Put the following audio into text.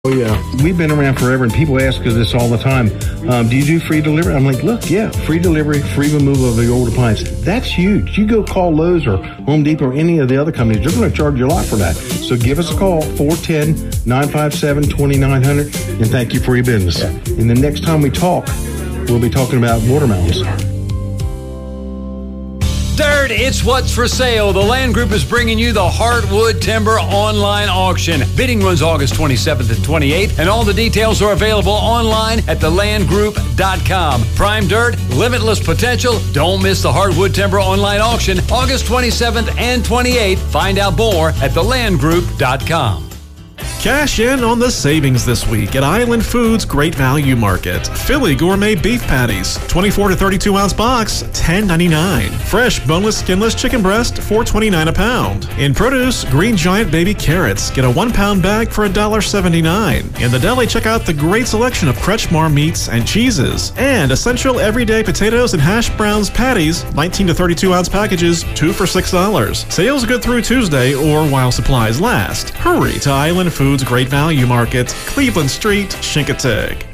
Oh, yeah. We've been around forever, and people ask us this all the time. Do you do free delivery? I'm like, look, yeah, free delivery, free removal of the old appliance. That's huge. You go call Lowe's or Home Depot or any of the other companies, they're going to charge you a lot for that. So give us a call, 410-957-2900, and thank you for your business. Yeah. And the next time we talk, we'll be talking about watermelons. Dirt, it's what's for sale. The Land Group is bringing you the Heartwood Timber online auction. Bidding runs August 27th and 28th, and all the details are available online at thelandgroup.com. Prime dirt, limitless potential. Don't miss the Heartwood Timber online auction, August 27th and 28th. Find out more at thelandgroup.com. Cash in on the savings this week at Island Foods Great Value Market. Philly gourmet beef patties, 24 to 32 ounce box, $10.99. Fresh boneless skinless chicken breast, $4.29 a pound. In produce, Green Giant baby carrots, get a 1 pound bag for $1.79. In the deli, check out the great selection of Kretschmar meats and cheeses. And essential everyday potatoes and hash browns patties, 19 to 32 ounce packages, 2 for $6. Sales good through Tuesday or while supplies last. Hurry to Island Foods Great Value Market, Cleveland Street, Chincoteague.